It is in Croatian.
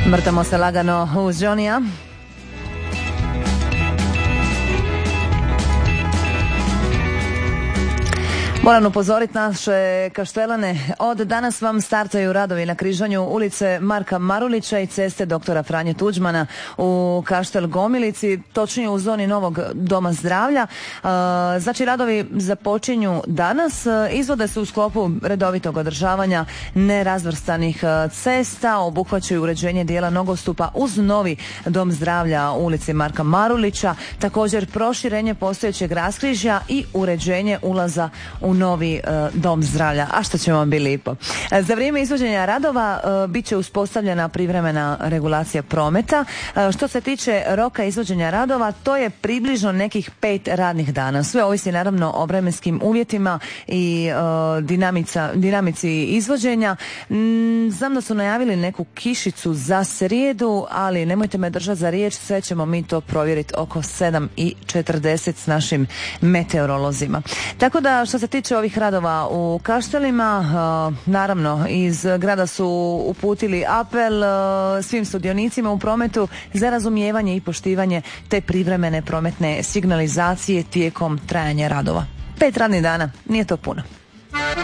Vrtamo se lagano uz Johnny-a. Moram upozoriti naše kaštelane, od danas vam startaju radovi na križanju ulice Marka Marulića i ceste doktora Franje Tuđmana u Kaštel Gomilici, točnije u zoni novog doma zdravlja. Znači, radovi započinju danas, izvode se u sklopu redovitog održavanja nerazvrstanih cesta, obuhvaćaju uređenje dijela nogostupa uz novi dom zdravlja u ulici Marka Marulića, također proširenje postojećeg raskrižja i uređenje ulaza u novi dom zdravlja. A što će vam biti lipo. Za vrijeme izvođenja radova bit će uspostavljena privremena regulacija prometa. Što se tiče roka izvođenja radova, to je približno nekih 5 radnih dana. Sve ovisi naravno o vremenskim uvjetima i dinamici izvođenja. Znam da su najavili neku kišicu za srijedu, ali nemojte me držati za riječ, sve ćemo mi to provjeriti oko 7:40 s našim meteorolozima. Tako da što se tiče ovih radova u Kaštelima, naravno iz grada su uputili apel svim sudionicima u prometu za razumijevanje i poštivanje te privremene prometne signalizacije tijekom trajanja radova. 5 radnih dana, nije to puno.